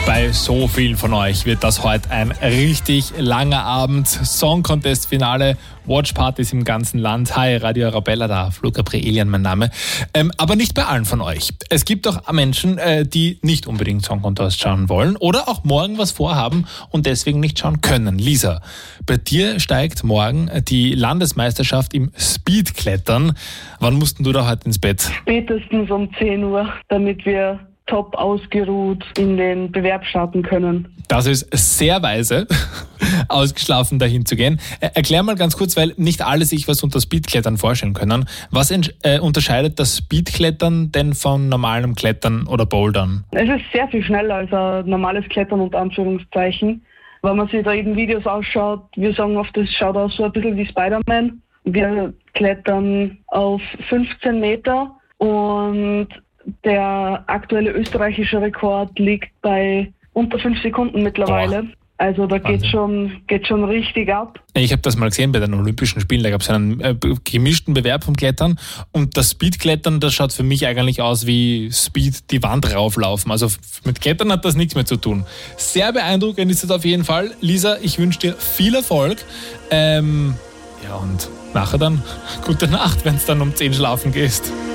Bei so vielen von euch wird das heute ein richtig langer Abend. Song Contest Finale, Watchpartys im ganzen Land. Hi, Radio Arabella da, Flo Gabrielian mein Name. Aber nicht bei allen von euch. Es gibt auch Menschen, die nicht unbedingt Song Contest schauen wollen oder auch morgen was vorhaben und deswegen nicht schauen können. Lisa, bei dir steigt morgen die Landesmeisterschaft im Speedklettern. Wann musst du da heute ins Bett? Spätestens um 10 Uhr, damit wir top ausgeruht in den Bewerb starten können. Das ist sehr weise, ausgeschlafen dahin zu gehen. Erklär mal ganz kurz, weil nicht alle sich was unter Speedklettern vorstellen können. Was unterscheidet das Speedklettern denn von normalem Klettern oder Bouldern? Es ist sehr viel schneller als ein normales Klettern unter Anführungszeichen. Wenn man sich da eben Videos ausschaut, wir sagen oft, das schaut aus so ein bisschen wie Spider-Man. Wir klettern auf 15 Meter und der aktuelle österreichische Rekord liegt bei unter 5 Sekunden mittlerweile. Boah. Also da geht schon richtig ab. Ich habe das mal gesehen bei den Olympischen Spielen, da gab es einen gemischten Bewerb vom Klettern und das Speedklettern, das schaut für mich eigentlich aus wie Speed die Wand rauflaufen. Also mit Klettern hat das nichts mehr zu tun. Sehr beeindruckend ist es auf jeden Fall. Lisa, ich wünsche dir viel Erfolg. Ja, und nachher dann gute Nacht, wenn es dann um 10 schlafen gehst.